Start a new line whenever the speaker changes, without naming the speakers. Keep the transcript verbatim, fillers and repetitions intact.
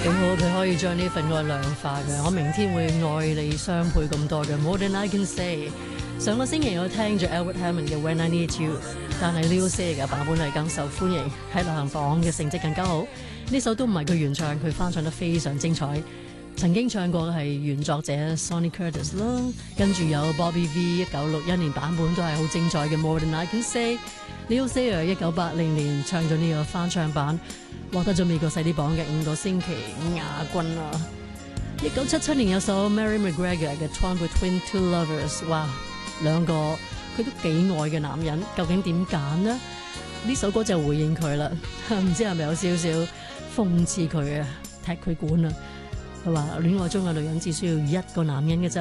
幾好，佢可以將呢份愛量化嘅。我明天會愛你雙倍咁多嘅 More Than I Can Say。上個星期我聽咗 Edward Hammond 嘅 When I Need You， 但係 Leo Sayer 嘅版本係更受歡迎，喺流行榜嘅成績更加好。呢首都唔係佢原唱，佢翻唱得非常精彩。曾經唱過嘅係原作者 Sonny Curtis 啦，跟住有 Bobby V 一九六一年版本都係好精彩嘅 More Than I Can Say。Leo Sayer 一九八零年唱咗呢個翻唱版，獲得咗美國細啲榜嘅五個星期亞軍啊！一九七七年有首 Mary McGregor 嘅 Torn Between Two Lovers， 哇，兩個佢都幾愛嘅男人，究竟點揀呢？呢首歌就回應佢啦，唔知係咪有少少諷刺佢啊，踢佢館啊？佢話戀愛中嘅女人只需要一個男人嘅啫。